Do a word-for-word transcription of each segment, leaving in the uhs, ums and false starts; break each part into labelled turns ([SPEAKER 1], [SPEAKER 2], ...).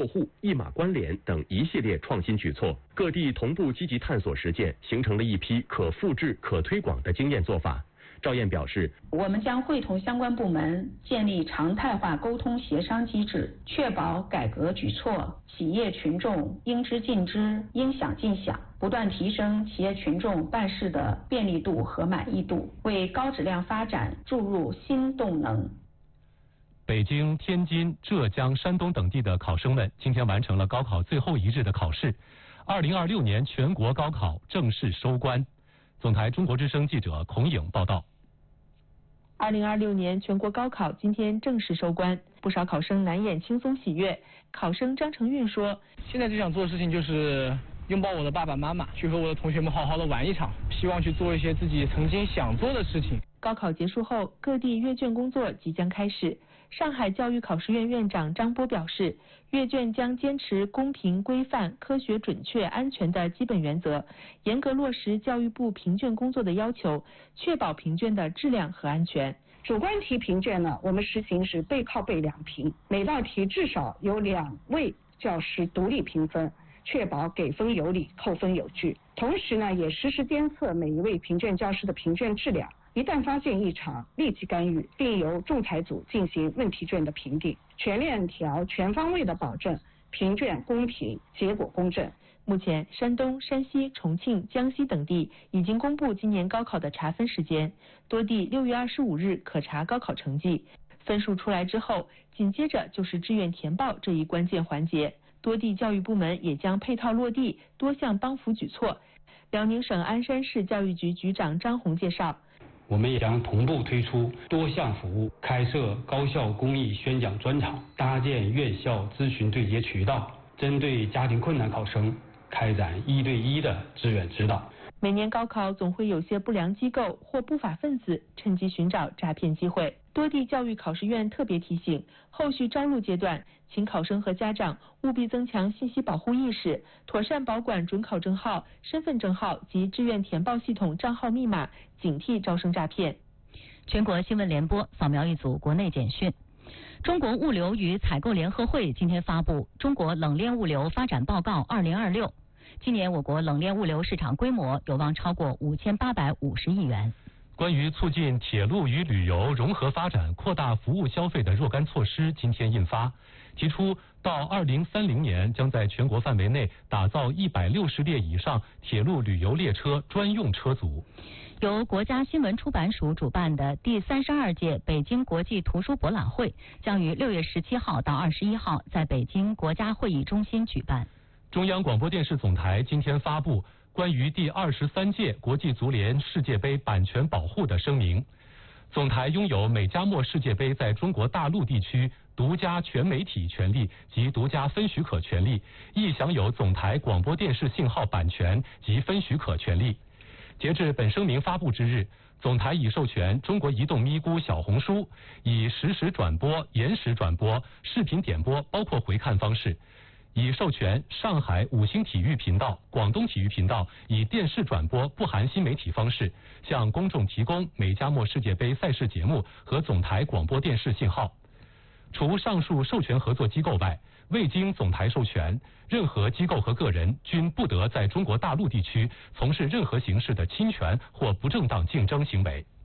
[SPEAKER 1] 过户、一码关联等一系列创新举措，各地同步积极探索实践，形成了一批可复制、可推广的经验做法。赵燕表示，
[SPEAKER 2] 我们将会同相关部门建立常态化沟通协商机制，确保改革举措企业群众应知尽知、应享尽享，不断提升企业群众办事的便利度和满意度，为高质量发展注入新动能。
[SPEAKER 3] 北京、天津、浙江、山东等地的考生们今天完成了高考最后一日的考试。二零二六年全国高考正式收官。总台中国之声记者孔颖报道。
[SPEAKER 4] 二零二六年全国高考今天正式收官，不少考生难掩轻松喜悦。考生张成运说：“
[SPEAKER 5] 现在最想做的事情就是拥抱我的爸爸妈妈，去和我的同学们好好的玩一场，希望去做一些自己曾经想做的事情。”
[SPEAKER 4] 高考结束后，各地阅卷工作即将开始。上海教育考试院院长张波表示，阅卷将坚持公平、规范、科学、准确、安全的基本原则，严格落实教育部评卷工作的要求，确保评卷的质量和安全。
[SPEAKER 6] 主观题评卷呢，我们实行是背靠背两评，每道题至少有两位教师独立评分，确保给分有理、扣分有据。同时呢，也实时监测每一位评卷教师的评卷质量。一旦发现异常，立即干预，并由仲裁组进行问题卷的评定，全链条、全方位的保证评卷公平、结果公正。
[SPEAKER 4] 目前，山东、山西、重庆、江西等地已经公布今年高考的查分时间，多地六月二十五日可查高考成绩。分数出来之后，紧接着就是志愿填报这一关键环节，多地教育部门也将配套落地，多项帮扶举措。辽宁省鞍山市教育局局长张红介绍。
[SPEAKER 7] 我们也将同步推出多项服务，开设高校公益宣讲专场，搭建院校咨询对接渠道，针对家庭困难考生开展一对一的志愿指导。
[SPEAKER 4] 每年高考总会有些不良机构或不法分子趁机寻找诈骗机会，多地教育考试院特别提醒，后续招录阶段，请考生和家长务必增强信息保护意识，妥善保管准考证号、身份证号及志愿填报系统账号密码，警惕招生诈骗。
[SPEAKER 8] 全国新闻联播扫描一组国内简讯。中国物流与采购联合会今天发布《中国冷链物流发展报告二零二六》，今年我国冷链物流市场规模有望超过五千八百五十亿元。
[SPEAKER 3] 关于促进铁路与旅游融合发展、扩大服务消费的若干措施今天印发，提出到二零三零年将在全国范围内打造一百六十列以上铁路旅游列车专用车组。
[SPEAKER 8] 由国家新闻出版署主办的第三十二届北京国际图书博览会将于六月十七号到二十一号在北京国家会议中心举办。
[SPEAKER 3] 中央广播电视总台今天发布关于第二十三届国际足联世界杯版权保护的声明。总台拥有美加墨世界杯在中国大陆地区独家全媒体权利及独家分许可权利，亦享有总台广播电视信号版权及分许可权利。截至本声明发布之日，总台已授权中国移动咪咕小红书以实时转播、延时转播、视频点播包括回看方式，已授权上海五星体育频道、广东体育频道以电视转播不含新媒体方式向公众提供美加墨世界杯赛事节目和总台广播电视信号。除上述授权合作机构外，未经总台授权，任何机构和个人均不得在中国大陆地区从事任何形式的侵权或不正当竞争行为。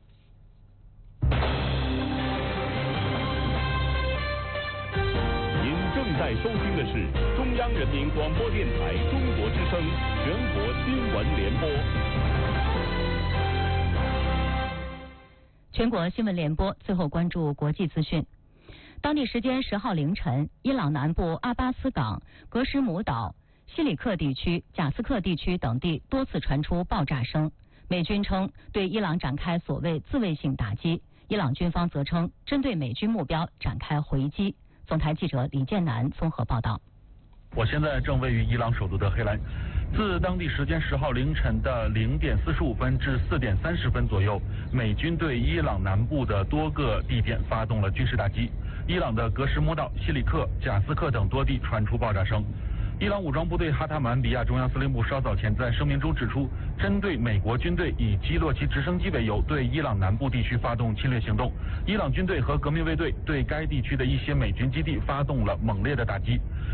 [SPEAKER 9] 您正在收听的是中央人民广播电台中国之声全国新闻联播。
[SPEAKER 8] 全国新闻联播最后关注国际资讯。当地时间十号凌晨，伊朗南部阿巴斯港、格什姆岛、西里克地区、贾斯克地区等地多次传出爆炸声。美军称对伊朗展开所谓自卫性打击，伊朗军方则称针对美军目标展开回击。总台记者李建南综合报道。
[SPEAKER 10] 我现在正位于伊朗首都德黑兰。自当地时间十号凌晨的零点四十五分至四点三十分左右，美军对伊朗南部的多个地点发动了军事打击。伊朗的格什姆岛、西里克、贾斯克等多地传出爆炸声。伊朗武装部队哈塔曼比亚中央司令部稍早前在声明中指出，针对美国军队以击落其直升机为由，对伊朗南部地区发动侵略行动。伊朗军队和革命卫队对该地区的一些美军基地发动了猛烈的打击。